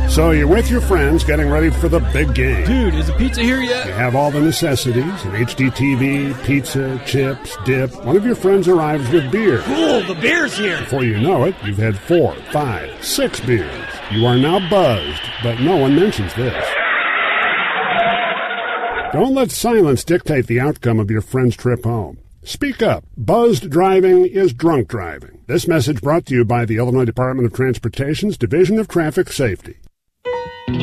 So you're with your friends getting ready for the big game. Dude, is the pizza here yet? You have all the necessities, an HD TV, pizza, chips, dip. One of your friends arrives with beer. Cool, the beer's here. Before you know it, you've had 4, 5, 6 beers. You are now buzzed, but no one mentions this. Don't let silence dictate the outcome of your friend's trip home. Speak up. Buzzed driving is drunk driving. This message brought to you by the Illinois Department of Transportation's Division of Traffic Safety.